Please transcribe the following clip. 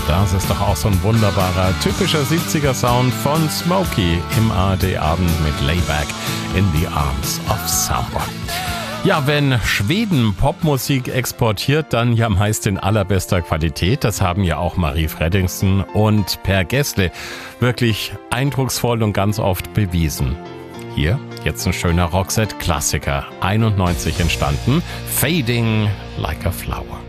Das ist doch auch so ein wunderbarer, typischer 70er-Sound von Smokey im ARD-Abend mit Layback in the Arms of Someone. Ja, wenn Schweden Popmusik exportiert, dann ja meist in allerbester Qualität. Das haben ja auch Marie Fredriksen und Per Gessle wirklich eindrucksvoll und ganz oft bewiesen. Hier jetzt ein schöner Roxette-Klassiker, 91 entstanden, Fading Like a Flower.